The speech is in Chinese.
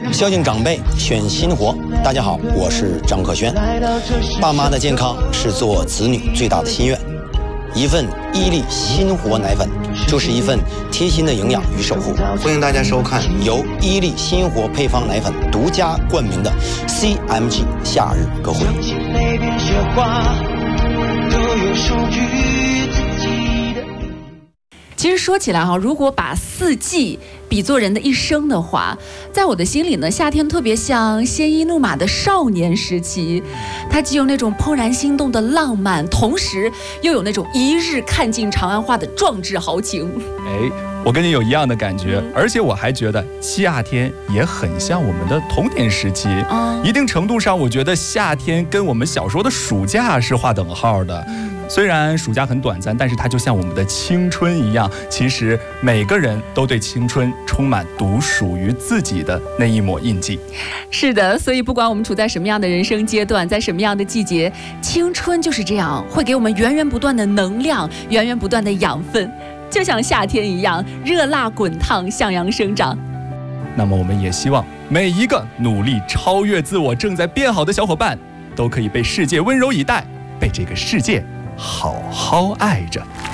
孝敬长辈，选新活。大家好，我是张可轩。爸妈的健康是做子女最大的心愿。一份伊利新活奶粉，就是一份贴心的营养与守护。欢迎大家收看由伊利新活配方奶粉独家冠名的 CMG 夏日歌会。 其实说起来哈，如果把四季比作人的一生的话，在我的心里呢，夏天特别像鲜衣怒马的少年时期，它既有那种怦然心动的浪漫，同时又有那种一日看尽长安花的壮志豪情。 我跟你有一样的感觉，而且我还觉得夏天也很像我们的童年时期。一定程度上，我觉得夏天跟我们小时候的暑假是划等号的。虽然暑假很短暂，但是它就像我们的青春一样，其实每个人都对青春充满独属于自己的那一抹印记。 是的，所以不管我们处在什么样的人生阶段，在什么样的季节，青春就是这样，会给我们源源不断的能量，源源不断的养分，就像夏天一样，热辣滚烫，向阳生长。 那么我们也希望每一个努力超越自我、正在变好的小伙伴，都可以被世界温柔以待，被这个世界好好爱着。